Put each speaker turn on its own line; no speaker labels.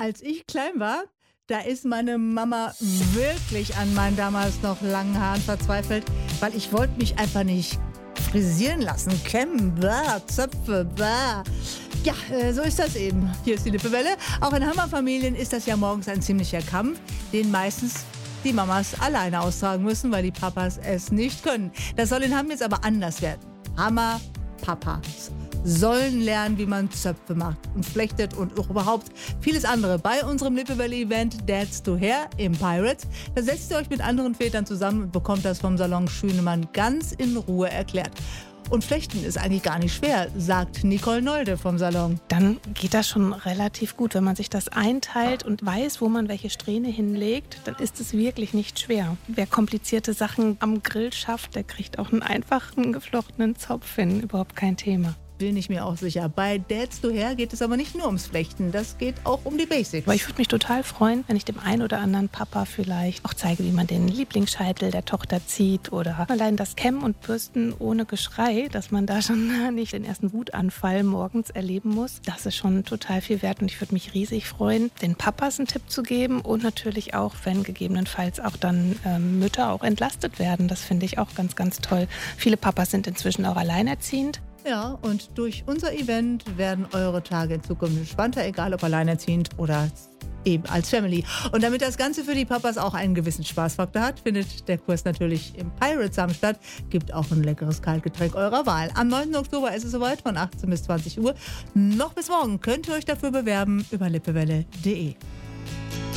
Als ich klein war, da ist meine Mama wirklich an meinen damals noch langen Haaren verzweifelt, weil ich wollte mich einfach nicht frisieren lassen, kämmen, Zöpfe, Ja, so ist das eben. Hier ist die Lippewelle. Auch in Hammerfamilien ist das ja morgens ein ziemlicher Kampf, den meistens die Mamas alleine austragen müssen, weil die Papas es nicht können. Das soll in Hamm jetzt aber anders werden. Hammer-Papas sollen lernen, wie man Zöpfe macht und flechtet und auch überhaupt vieles andere. Bei unserem Lippewelle-Event Dads to Hair im Pirates, da setzt ihr euch mit anderen Vätern zusammen und bekommt das vom Salon Schünemann ganz in Ruhe erklärt. Und Flechten ist eigentlich gar nicht schwer, sagt Nicole Nolde vom Salon.
Dann geht das schon relativ gut. Wenn man sich das einteilt und weiß, wo man welche Strähne hinlegt, dann ist es wirklich nicht schwer. Wer komplizierte Sachen am Grill schafft, der kriegt auch einen einfachen geflochtenen Zopf hin. Überhaupt kein Thema.
Bin ich mir auch sicher. Bei Dads to Hair geht es aber nicht nur ums Flechten, das geht auch um die Basics.
Aber ich würde mich total freuen, wenn ich dem einen oder anderen Papa vielleicht auch zeige, wie man den Lieblingsscheitel der Tochter zieht oder allein das Kämmen und Bürsten ohne Geschrei, dass man da schon nicht den ersten Wutanfall morgens erleben muss. Das ist schon total viel wert und ich würde mich riesig freuen, den Papas einen Tipp zu geben und natürlich auch, wenn gegebenenfalls auch dann Mütter auch entlastet werden. Das finde ich auch ganz, ganz toll. Viele Papas sind inzwischen auch alleinerziehend.
Ja, und durch unser Event werden eure Tage in Zukunft entspannter, egal ob alleinerziehend oder eben als Family. Und damit das Ganze für die Papas auch einen gewissen Spaßfaktor hat, findet der Kurs natürlich im Pirates Hamm statt. Gibt auch ein leckeres Kaltgetränk eurer Wahl. Am 9. Oktober ist es soweit, von 18 bis 20 Uhr. Noch bis morgen könnt ihr euch dafür bewerben über lippewelle.de.